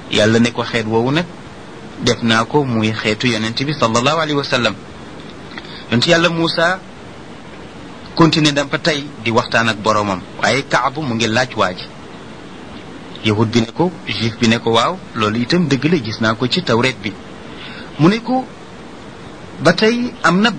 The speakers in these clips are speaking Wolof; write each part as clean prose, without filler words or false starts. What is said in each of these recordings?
yàlla ne ko xeet woowu nag def naa ko muy xeetu yonent bi sallallahu alayhi wa sallam. yonent yàlla Muusa continué na ba tey di waxtaan ak boroomam, waaye Kaab mu ngi laaj waa ji. yahud bi ne ko, juif bi ne ko waaw loolu itam dëgg la, gis naa ko ci tawreet bi. mu ne ko ba tey am na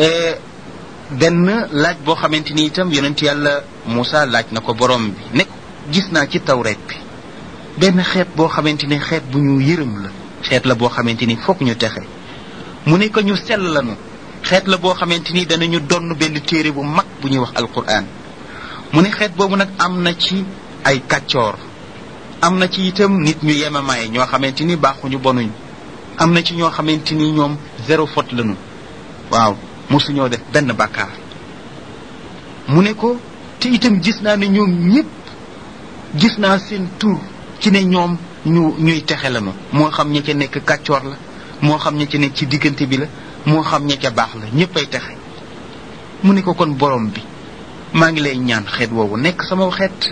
benn laaj boo xamante ni itam yonent yàlla Muusa laaj na ko boroom bi ne ko gis naa ci tawreet bi benn xeet boo xamante ni xeet bu ñu yërëm la, xeet la boo xamante ni fokk ñu texe. mu ne ko ñu sell lañu, xeet la boo xamante ni danañu donn benn téere bu mag bu ñuy wax alquran. mu ne xeet boobu nag am na ci ay kàccoor, am na ci itam nit ñu yemamaay ñoo xamante ni baaxuñu bonuñ, am na ci ñoo xamante ni ñoom zéro faute lañu, waaw mosuñoo def benn bàkkaar. mu ne ko te itam gis naa ne ñoom ñëpp gis naa seen tur ci ne ñoom ñuy texe lañu, moo xam ña ca nekk kàccoor la, moo xam ña ca nekk ci diggante bi la, moo xam ña ca baax la, ñëpp ay texe. mu ne ko kon borom bi maa ngi lay ñaan xeet woowu nekk sama xeet.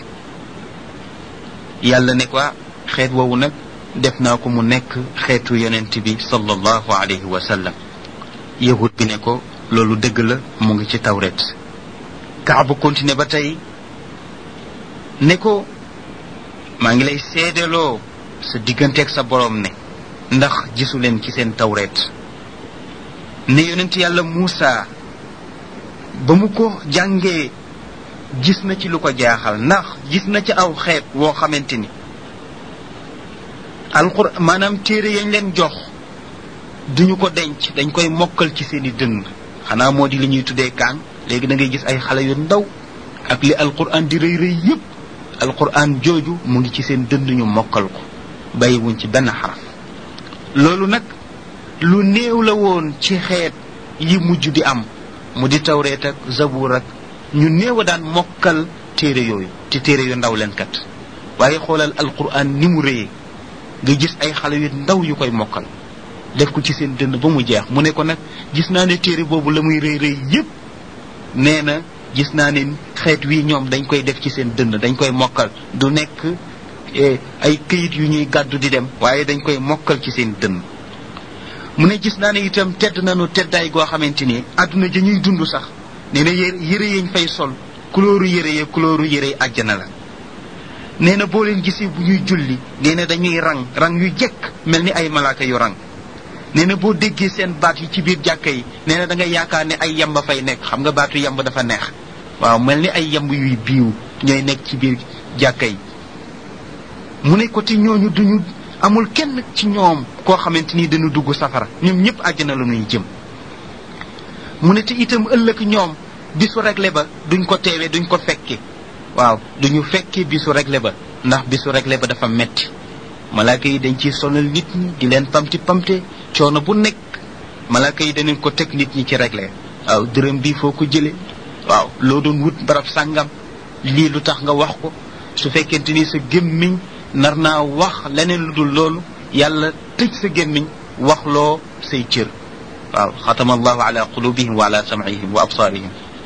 yàlla ne ko xeet woowu nag def naa ko mu nekk xeetu yonent bi sallallahu alayhi wa sallam. yahud bi ne ko loolu dëgg la, mu ngi ci tawret. Kaab continué ba tey ne ko maa ngi lay seedeloo sa digganteeg sa borom ne ndax gisu leen ci seen tawret ne yonent yàlla Muusa ba mu ko jàngee gis na ci lu ko jaaxal, ndax gis na ci aw xeet woo xamante ni alquran maanaam téere yañ leen jox duñu ko denc, dañ koy mokkal ci seeni dënn. xanaa moo di li ñuy tuddee kaan. léegi da ngay gis ay xale yu ndaw ak li alquran di rëy rëy yépp, alquran jooju mu ngi ci seen dënn ñu mokkal ko, bàyyiwuñ ci benn xaraf. loolu nag lu néew la woon ci xeet yi mujj di am, mu di tawreet ak zabuur ak ñu néew a daan mokkal téere yooyu, te téere yu ndaw leen kat. waaye xoolal alquran ni mu rëyee, nga gis ay xale yu ndaw yu koy mokkal def ko ci seen dënn ba mu jeex. mu ne ko nag gis naa ne téere boobu la muy rëy rëy yépp, nee na gis naa ne xeet wi ñoom dañ koy def ci seen dënn, dañ koy mokkal, du nekk ay këyit yu ñuy gàddu di dem, waaye dañ koy mokkal ci seen dënn. mu ne gis naa ne itam tedd nañu teddaay goo xamante ni àdduna ja ñuy dund sax nee na yére yañ fay sol couleur yére àjjana la. nee na boo leen gisee bu ñuy julli nee na dañuy rang yu jekk mel ni ay malaaka yu rang. nee na boo déggee seen baat yi ci biir jàkka yi nee na da ngay yaakaar ne ay yamba fay nekk. xam nga baatu yamba dafa neex, waaw mel ni ay yamb yuy biiw ñooy nekk ci biir jàkka yi. mu ne ko te ñooñu duñu amul kenn ci ñoom koo xamante ni dañu dugg safara, ñoom ñëpp àjjana la ñuy jëm. mu ne te itam ëllëg ñoom bisu réglé ba duñ ko teewee, duñ ko fekke, waaw duñu fekke bisu réglé ba, ndax bisu réglé ba dafa metti. malaaka yi dañ ciy sonal nit ñi di leen pamte coono bu nekk malaaka yi danañ ko teg nit ñi ci réglé. waaw dërëm bi foo ko jële, waaw loo doon wut barab sàngam, lii lu tax nga wax ko. su fekkente ni sa gémmiñ nar naa wax leneen lu dul loolu, yàlla tëj sa gémmiñ wax loo say cër. waaw xatama allahu ala qulubihim wa ala sam'ihim wa absaarihim.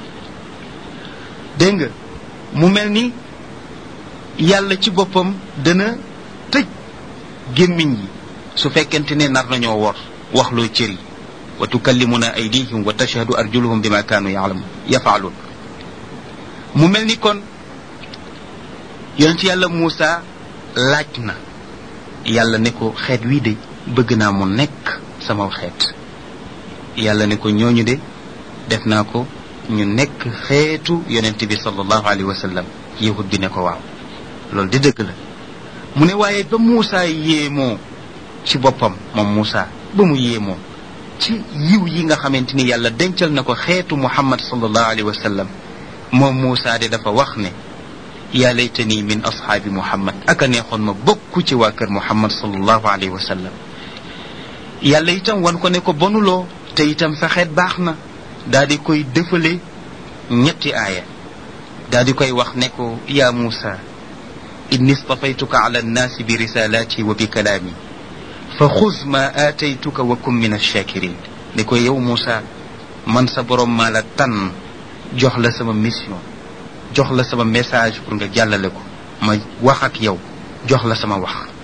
dégg nga mu mel ni yàlla ci boppam dana tëj gémmiñ yi su fekkente ne nar nañoo wor wax loo cër yi. wa tukallimuna aydihim wa tashhadu arjuluhum bima kaanu yafaaluun. mu mel ni kon yonent yàlla Muusa laaj na yàlla ne ko xeet wii de bëgg naa mu nekk sama xeet. yàlla ne ko ñooñu de def naa ko ñu nekk xeetu yonent bi sallallahu alayhi wa sallam. yahud bi ne ko waaw loolu di dëgg la. mu ne waaye ba Muusa yéemoo ci boppam, moom Muusa ba mu yéemoo ci yiw yi nga xamante ni yàlla dencal na ko xeetu Muhammad sallallahu alayhi wa sallam, moom Muusa de dafa wax ne yaa laytani min ashaabi Muhammad, aka neexoon ma bokku ci waa kër Muhammad sallallahu alayhi wa sallam. yàlla itam wan ko ne ko bonuloo te itam sa xeet baax na, daal di koy dëfale ñetti aaya, daal di koy wax ne ko yaa Muusa inni stafaytuka ala annaasi bi risalaati wa bi kalaami fa xuz ma aataytuka wa kun min ash-shakirin. ne ko yow Muusa man sa borom maa la tànn jox la sama mission, jox la sama message pour nga jàllale ko, ma wax ak yow jox la sama wax